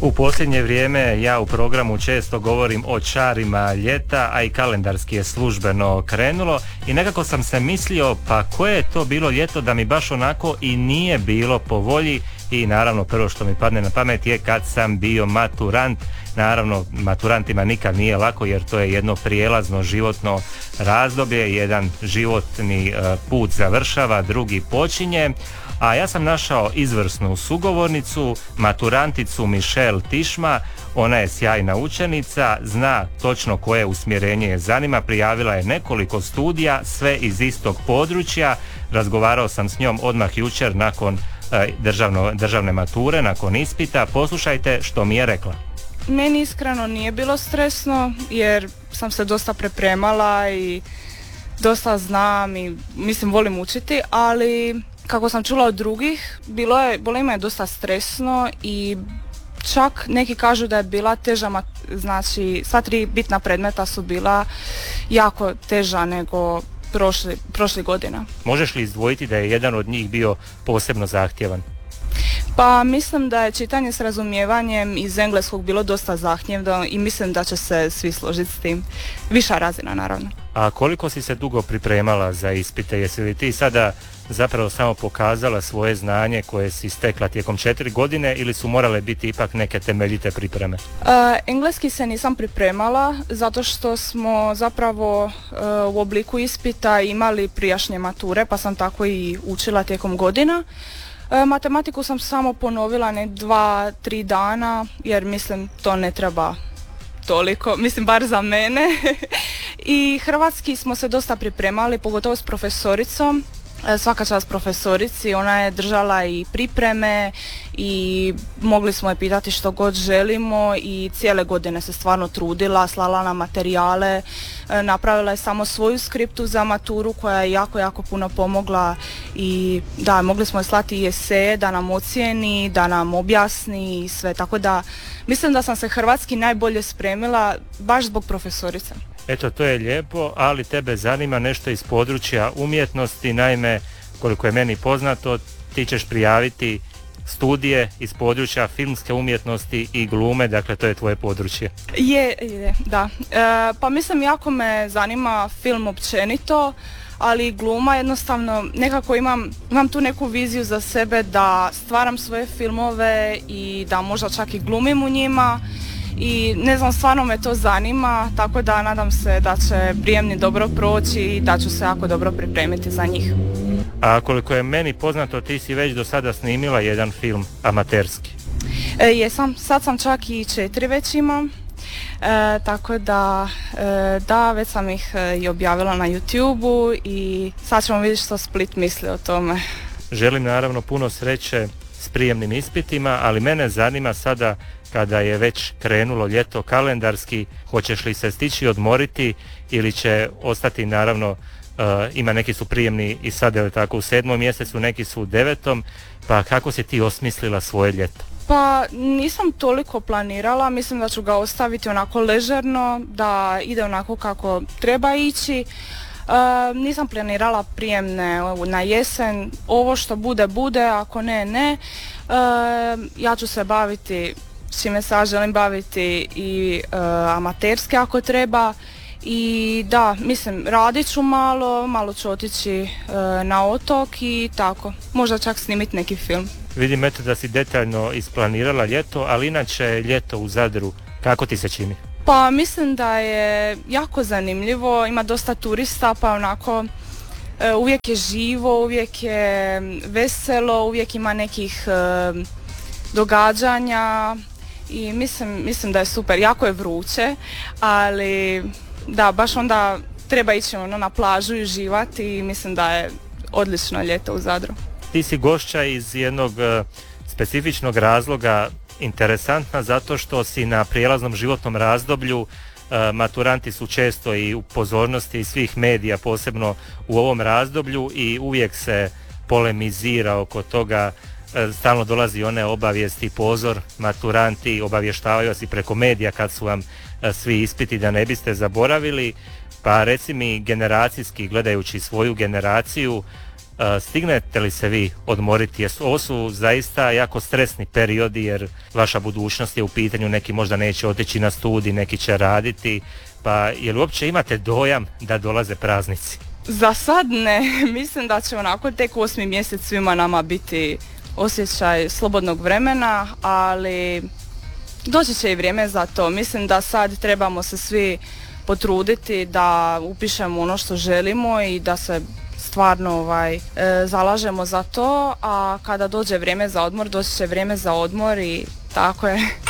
U posljednje vrijeme ja u programu često govorim o čarima ljeta, a i kalendarski je službeno krenulo i nekako sam se mislio pa koje je to bilo ljeto da mi baš onako i nije bilo po volji i naravno prvo što mi padne na pamet je kad sam bio maturant. Naravno, maturantima nikad nije lako jer to je jedno prijelazno životno razdoblje, jedan životni put završava, drugi počinje. A ja sam našao izvrsnu sugovornicu, maturanticu Michelle Tišma. Ona je sjajna učenica, zna točno koje usmjerenje je zanima, prijavila je nekoliko studija, sve iz istog područja. Razgovarao sam s njom odmah jučer nakon državne mature, nakon ispita. Poslušajte što mi je rekla. Meni iskreno nije bilo stresno jer sam se dosta pripremala i dosta znam i mislim volim učiti, ali kako sam čula od drugih, bilo im je dosta stresno i čak neki kažu da je bila teža, znači sva 3 bitna predmeta su bila jako teža nego prošlih godina. Možeš li izdvojiti da je jedan od njih bio posebno zahtjevan? Pa mislim da je čitanje s razumijevanjem iz engleskog bilo dosta zahtjevno i mislim da će se svi složiti s tim. Viša razina naravno. A koliko si se dugo pripremala za ispite? Jesi li ti sada zapravo samo pokazala svoje znanje koje si stekla tijekom 4 godine ili su morale biti ipak neke temeljite pripreme? Engleski se nisam pripremala zato što smo zapravo u obliku ispita imali prijašnje mature pa sam tako i učila tijekom godina. Matematiku sam samo ponovila 2-3 dana jer mislim to ne treba toliko, mislim bar za mene. I hrvatski smo se dosta pripremali, pogotovo s profesoricom. Svaka čast profesorici, ona je držala i pripreme i mogli smo je pitati što god želimo i cijele godine se stvarno trudila, slala nam materijale, napravila je samo svoju skriptu za maturu koja je jako puno pomogla i da, mogli smo je slati i eseje da nam ocijeni, da nam objasni i sve, tako da mislim da sam se hrvatski najbolje spremila baš zbog profesorice. Eto, to je lijepo, ali tebe zanima nešto iz područja umjetnosti, naime, koliko je meni poznato, ti ćeš prijaviti studije iz područja filmske umjetnosti i glume, dakle to je tvoje područje. Da. Pa mislim, jako me zanima film općenito, ali gluma jednostavno, nekako imam tu neku viziju za sebe da stvaram svoje filmove i da možda čak i glumim u njima. I ne znam, stvarno me to zanima, tako da nadam se da će prijemni dobro proći i da ću se jako dobro pripremiti za njih. A koliko je meni poznato, ti si već do sada snimila jedan film amaterski. Jesam, sad sam čak i 4 već imam, tako da već sam ih i objavila na YouTube-u i sad ćemo vidjeti što Split misli o tome. Želim naravno puno sreće s prijemnim ispitima, ali mene zanima sada kada je već krenulo ljeto kalendarski, hoćeš li se stići odmoriti ili će ostati naravno, ima neki su prijemni i sad je tako u 7. mjesecu, neki su u 9. Pa kako si ti osmislila svoje ljeto? Pa nisam toliko planirala, mislim da ću ga ostaviti onako ležerno, da ide onako kako treba ići. Nisam planirala prijemne na jesen, ovo što bude, ako ne. Ja ću se baviti s čime se želim baviti i amaterske ako treba i da, mislim, radit ću malo ću otići na otok i tako, možda čak snimiti neki film. Vidim eto da si detaljno isplanirala ljeto, ali inače ljeto u Zadru, kako ti se čini? Pa mislim da je jako zanimljivo, ima dosta turista pa onako uvijek je živo, uvijek je veselo, uvijek ima nekih događanja i mislim da je super, jako je vruće, ali da, baš onda treba ići na plažu i uživati i mislim da je odlično ljeto u Zadru. Ti si gošća iz jednog specifičnog razloga, interesantna zato što si na prijelaznom životnom razdoblju, maturanti su često i u pozornosti svih medija, posebno u ovom razdoblju i uvijek se polemizira oko toga, stalno dolazi one obavijesti, pozor, maturanti obavještavaju vas i preko medija kad su vam svi ispiti da ne biste zaboravili, pa reci mi generacijski, gledajući svoju generaciju, Stignete li se vi odmoriti? Ovo su zaista jako stresni periodi jer vaša budućnost je u pitanju, neki možda neće otići na studij, neki će raditi, pa jel uopće imate dojam da dolaze praznici? Za sad ne, mislim da će onako tek 8. mjesec svima nama biti osjećaj slobodnog vremena, ali doći će i vrijeme za to. Mislim da sad trebamo se svi potruditi da upišemo ono što želimo i da se stvarno zalažemo za to, a kada dođe vrijeme za odmor, doći će vrijeme za odmor i tako je.